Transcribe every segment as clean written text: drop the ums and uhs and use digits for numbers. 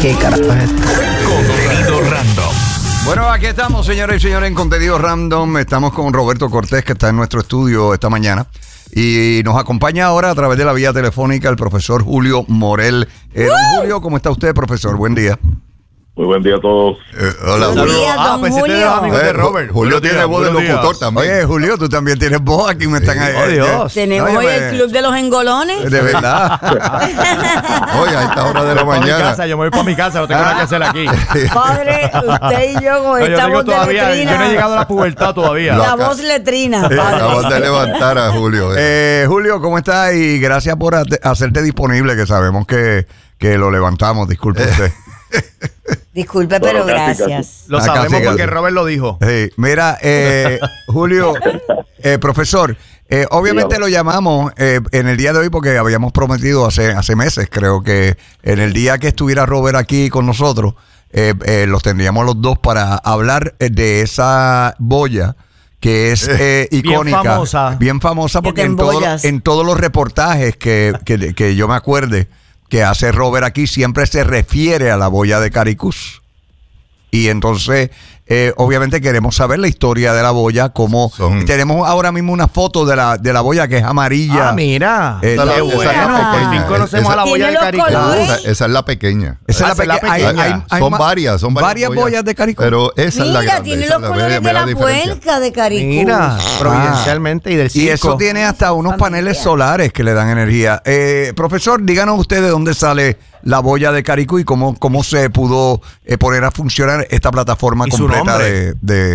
¿Qué carajo es esto? Contenido random. Bueno, aquí estamos, señores y señores, en Contenido Random. Estamos con Roberto Cortés, que está en nuestro estudio esta mañana. Y nos acompaña ahora a través de la vía telefónica el profesor Julio Morel. Don Julio, ¿cómo está usted, profesor? Buen día. Muy buen día a todos. Hola, Buen Julio. día, don Pensé que Julio. eran amigos de Robert. Julio tiene voz de buenos locutor días. también. Oye, Julio, tú también tienes voz. Aquí me están ahí. Oh, Dios. Tenemos No, hoy el club de los engolones. De verdad. Oye, a esta hora de la Yo me voy pa' mi mañana. casa, yo me voy para mi casa, no tengo nada que hacer aquí. Padre, usted y yo con No, yo esta tengo voz de todavía, yo no he letrina. llegado a la pubertad todavía. La voz letrina, padre. Acabas de levantar a Julio. Julio, ¿cómo estás? Y gracias por hacerte disponible, que sabemos que lo levantamos. Disculpe usted. Disculpe, pero Bueno, casi, gracias. Lo Ah, sabemos casi, porque casi. Robert lo dijo. Sí, mira, Julio, profesor, obviamente lo llamamos en el día de hoy porque habíamos prometido hace meses, creo que en el día que estuviera Robert aquí con nosotros, los tendríamos los dos para hablar de esa boya que es icónica, bien famosa porque Que te embollas. en todos los reportajes que yo me acuerde que hace Robert aquí siempre se refiere a la boya de Caricus. Y entonces, obviamente queremos saber la historia de la boya, como tenemos ahora mismo una foto de la boya que es amarilla. Ah, mira. Qué Qué bueno. Por fin conocemos a la boya de Tiene los Caricú. colores. Esa es la pequeña. Esa es la pequeña. Son varias boyas de Caricú. Pero esa es la Mira, grande. tiene esa los es colores de mera la diferencia. puerca de Caricú. Mira, providencialmente y del circo. Y eso tiene hasta unos paneles solares que le dan energía. Profesor, díganos usted de dónde sale la boya de Caricú y cómo se pudo poner a funcionar esta plataforma Y su completa nombre.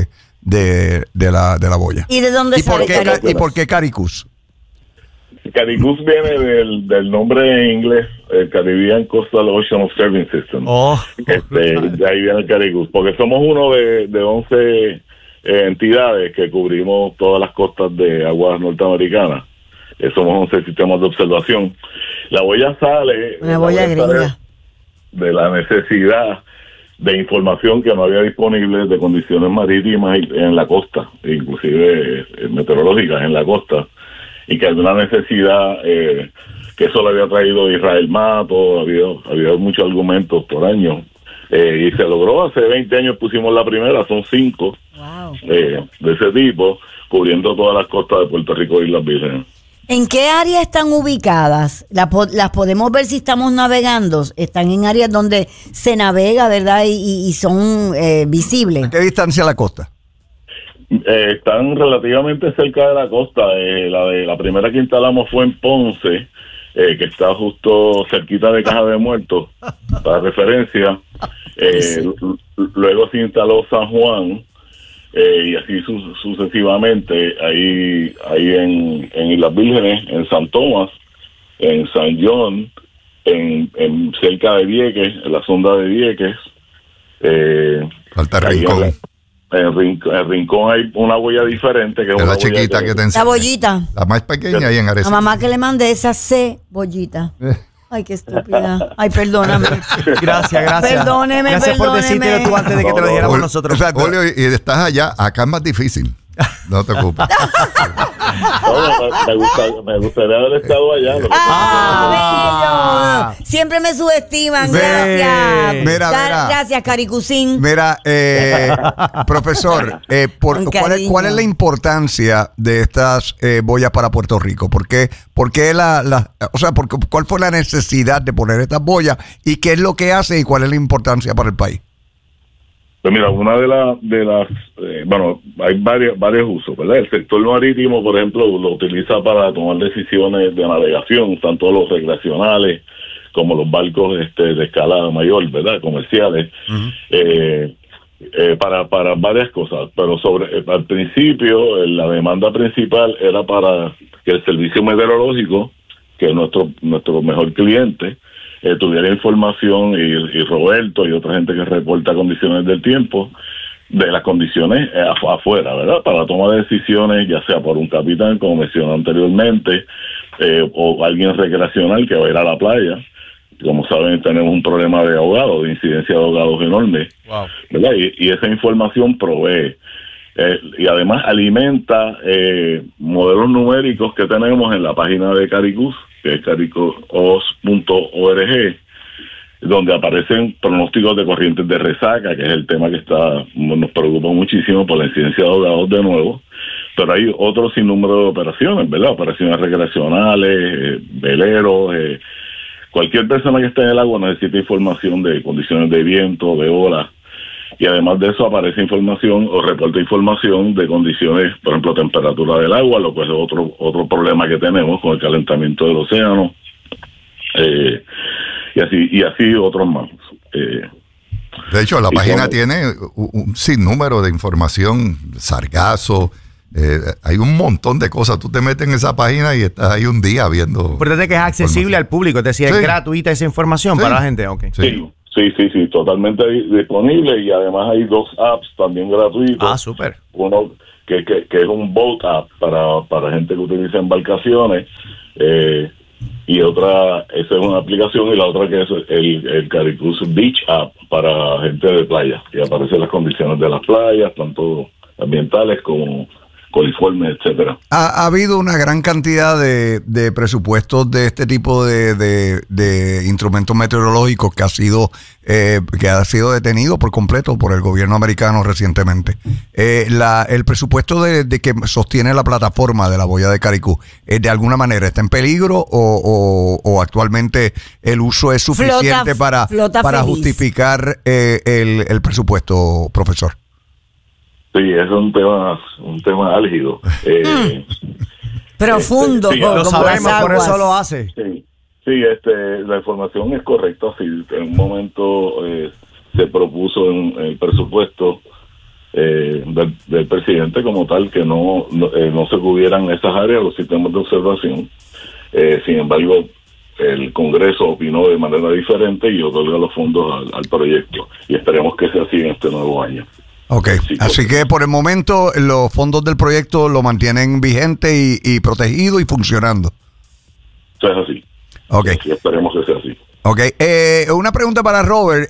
de la boya. ¿Y de dónde ¿Y por sale qué, Caricú? ¿Y por qué Caricus? Caricus viene del nombre en inglés, el Caribbean Coastal Ocean Observing System. Oh, De ahí viene el Caricus, porque somos uno de 11 entidades que cubrimos todas las costas de aguas norteamericanas. Somos 11 sistemas de observación. La boya sale Una boya gringa. de la necesidad de información que no había disponible de condiciones marítimas en la costa, inclusive meteorológicas en la costa, y que había una necesidad que eso le había traído Israel Mato, había muchos argumentos por año, y se logró. Hace 20 años pusimos la primera, son 5 Wow. de ese tipo, cubriendo todas las costas de Puerto Rico y Islas Vírgenes. ¿En qué áreas están ubicadas? ¿Las podemos ver si estamos navegando? Están en áreas donde se navega, ¿verdad? Y son visibles. ¿A qué distancia la costa? Están relativamente cerca de la costa. La primera que instalamos fue en Ponce, que está justo cerquita de Caja de Muertos, para referencia. Luego se instaló San Juan, y así sucesivamente, ahí en Islas Vírgenes, en San Tomás, en San John, en cerca de Vieques, en la sonda de Vieques. Falta Ahí Rincón. En Rincón hay una boya diferente, que es Es una la boya chiquita que te La enseña. bollita. La más pequeña ahí en A Arecibo. mamá que le mandé esa bollita. Ay, qué estúpida. Ay, perdóname. gracias. Perdóneme, Gracias por decírtelo tú antes de que te lo dijéramos Julio, nosotros. Julio, y estás allá, acá es más difícil. No te ocupes. Me gustaría haber estado allá. Lo que ¡Ah, bello! Siempre me subestiman. Ve. Gracias. Mira. Gracias, Caricusín. Mira, profesor, Con ¿cuál es cariño. la importancia de estas boyas para Puerto Rico? ¿Por qué cuál fue la necesidad de poner estas boyas y qué es lo que hace y cuál es la importancia para el país? Pues mira, una de las bueno, hay varios usos, ¿verdad? El sector marítimo, por ejemplo, lo utiliza para tomar decisiones de navegación, tanto los recreacionales como los barcos de escala mayor, ¿verdad? Comerciales, para varias cosas. Pero al principio, la demanda principal era para que el servicio meteorológico, que es nuestro mejor cliente, tuviera información, y Roberto y otra gente que reporta condiciones del tiempo, de las condiciones afuera, ¿verdad? Para la toma de decisiones, ya sea por un capitán, como mencioné anteriormente, o alguien recreacional que va a ir a la playa. Como saben, tenemos un problema de ahogados, de incidencia de ahogados enorme, Wow. ¿verdad? Y esa información provee. Y además alimenta modelos numéricos que tenemos en la página de Caricus, que es caricos.org, donde aparecen pronósticos de corrientes de resaca, que es el tema que nos preocupa muchísimo por la incidencia de ahogados de nuevo, pero hay otro sinnúmero de operaciones, ¿verdad? Operaciones recreacionales, veleros, cualquier persona que esté en el agua necesita información de condiciones de viento, de olas, y además de eso aparece información o reporta información de condiciones, por ejemplo, temperatura del agua, lo cual es otro problema que tenemos con el calentamiento del océano, y así otros más. De hecho, la página tiene un sinnúmero de información, sargazo, hay un montón de cosas. Tú te metes en esa página y estás ahí un día viendo. Pero es que es accesible al público, es decir, es gratuita esa información para la gente. Okay. Sí, totalmente disponible, y además hay 2 apps también gratuitos. Súper. Uno que es un boat app para gente que utiliza embarcaciones, y otra, esa es una aplicación, y la otra que es el Caricruz Beach App para gente de playa, que aparecen las condiciones de las playas, tanto ambientales como coliformes, etcétera. Ha habido una gran cantidad de presupuestos de este tipo de instrumentos meteorológicos que ha sido detenido por completo por el gobierno americano recientemente. El presupuesto de que sostiene la plataforma de la boya de Caricú, ¿de alguna manera está en peligro o actualmente el uso es suficiente para justificar el presupuesto, profesor? Sí, es un tema álgido. Profundo. Lo sabemos, por eso lo hace. Sí, la información es correcta. Sí, en un momento se propuso en el presupuesto del presidente como tal que no se cubrieran esas áreas, los sistemas de observación. Sin embargo, el Congreso opinó de manera diferente y otorga los fondos al proyecto. Y esperemos que sea así en este nuevo año. Ok, así que por el momento los fondos del proyecto lo mantienen vigente y protegido y funcionando. Eso es así. Ok. Sí, esperemos que sea así. Ok, una pregunta para Robert.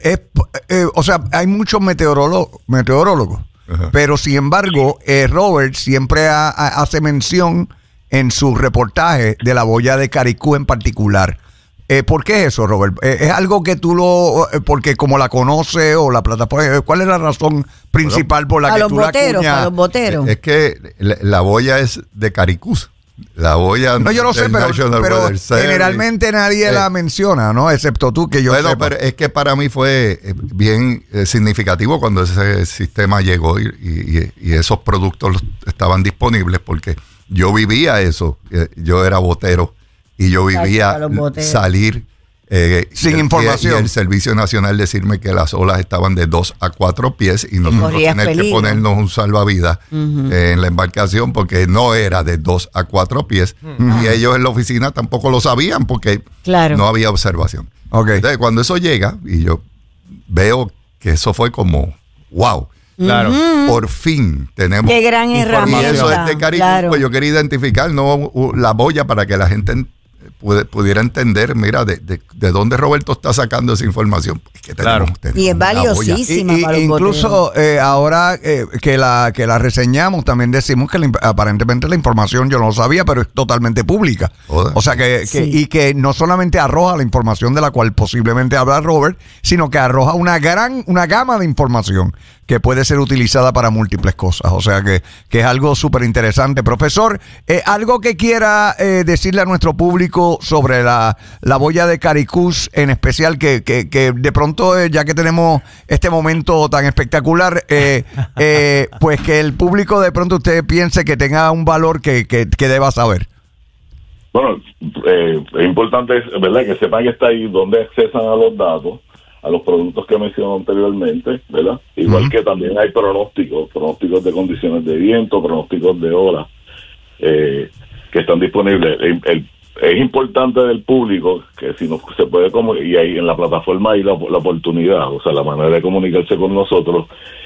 O sea, hay muchos meteorólogos, pero sin embargo, Robert siempre hace mención en su reportaje de la boya de Caricú en particular. ¿Por qué eso, Robert? ¿Es algo que tú porque como la conoces o la plataforma, cuál es la razón principal por la que tú la acuñas? A los boteros. Es que la boya es de Caricú. La boya. No, yo lo sé, pero generalmente nadie la menciona, ¿no? Excepto tú, que yo sepa. Pero es que para mí fue bien significativo cuando ese sistema llegó y esos productos estaban disponibles, porque yo vivía eso. Yo era botero. Y yo vivía salir sin información. Y el Servicio Nacional decirme que las olas estaban de 2 a 4 pies y nosotros tener que ponernos un salvavidas en la embarcación porque no era de 2 a 4 pies. Y ellos en la oficina tampoco lo sabían porque no había observación. Entonces, cuando eso llega y yo veo que eso fue como, wow. Claro. Por fin tenemos. Qué gran herramienta. Y eso es de Caricú, pues yo quería identificar la boya para que la gente pudiera entender, mira, de dónde Roberto está sacando esa información. Que tenemos y es valiosísima para los incluso ahora que la reseñamos, también decimos que aparentemente la información yo no lo sabía, pero es totalmente pública. O sea y que no solamente arroja la información de la cual posiblemente habla Robert, sino que arroja una gama de información que puede ser utilizada para múltiples cosas. O sea que es algo súper interesante. Profesor, algo que quiera decirle a nuestro público sobre la boya de Caricú, en especial que de pronto, ya que tenemos este momento tan espectacular, pues que el público de pronto usted piense que tenga un valor que deba saber. Bueno, es importante, ¿verdad?, que sepan que está ahí donde accesan a los datos, a los productos que mencioné anteriormente, ¿verdad? Igual que también hay pronósticos de condiciones de viento, pronósticos de olas, que están disponibles. Es importante del público que si no se puede, y ahí en la plataforma hay la oportunidad, o sea, la manera de comunicarse con nosotros,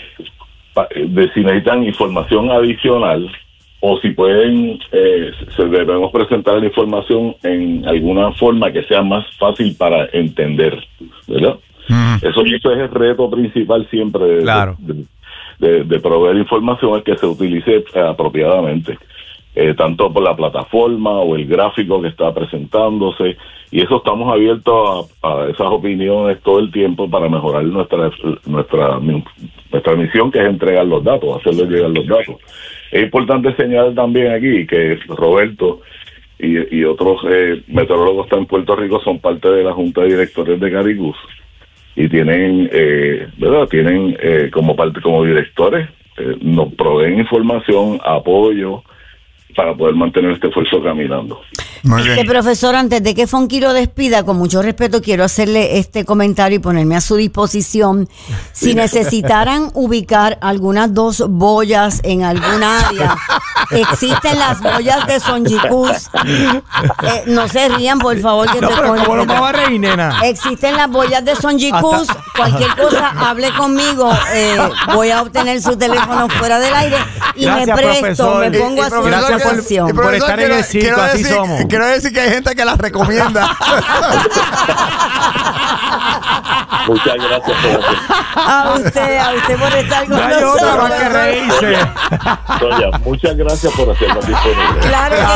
de si necesitan información adicional o si pueden, debemos presentar la información en alguna forma que sea más fácil para entender, ¿verdad? Eso es el reto principal siempre de proveer información, es que se utilice apropiadamente. tanto por la plataforma o el gráfico que está presentándose, y eso estamos abiertos a esas opiniones todo el tiempo para mejorar nuestra misión, que es entregar los datos, hacerles llegar los datos. Es importante señalar también aquí que Roberto y otros meteorólogos que están en Puerto Rico son parte de la Junta de Directores de Caricus y tienen, ¿verdad? Tienen como directores, nos proveen información, apoyo para poder mantener este esfuerzo caminando. Muy bien. Profesor, antes de que Fonky lo despida, con mucho respeto quiero hacerle este comentario y ponerme a su disposición. Si necesitaran ubicar algunas 2 boyas en algún área, existen las boyas de Sonjicus. No se rían, por favor, que ¿Cómo lo va a reír, nena? existen las boyas de Sonjicus. Cualquier cosa, hable conmigo. Voy a obtener su teléfono fuera del aire y Gracias, me presto, profesor. me pongo a su Gracias disposición. por estar en el circo, así somos. Quiero decir que hay gente que las recomienda. Muchas gracias por eso. A usted por estar con No hay otra nosotros. más que reírse. Sonia, muchas gracias por hacernos disponibles. Claro que